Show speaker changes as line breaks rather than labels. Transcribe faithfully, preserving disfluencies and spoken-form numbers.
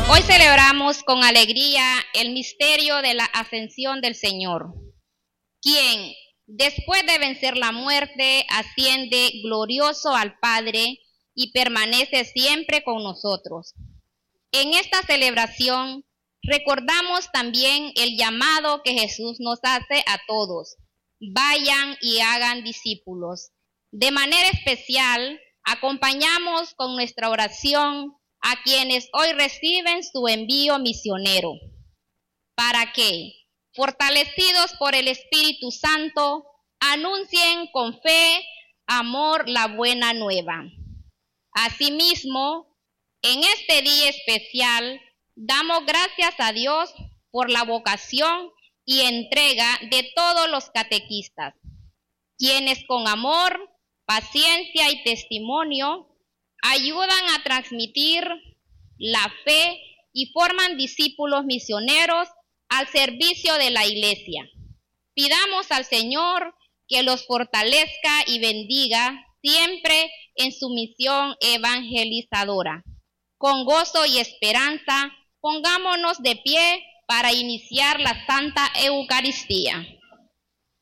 Hoy celebramos con alegría el misterio de la ascensión del Señor, quien, después de vencer la muerte, asciende glorioso al Padre y permanece siempre con nosotros. En esta celebración recordamos también el llamado que Jesús nos hace a todos: vayan y hagan discípulos. De manera especial, acompañamos con nuestra oración a quienes hoy reciben su envío misionero, para que, fortalecidos por el Espíritu Santo, anuncien con fe, amor, la buena nueva. Asimismo, en este día especial, damos gracias a Dios por la vocación y entrega de todos los catequistas, quienes con amor, paciencia y testimonio ayudan a transmitir la fe y forman discípulos misioneros al servicio de la Iglesia. Pidamos al Señor que los fortalezca y bendiga siempre en su misión evangelizadora. Con gozo y esperanza, pongámonos de pie para iniciar la Santa Eucaristía.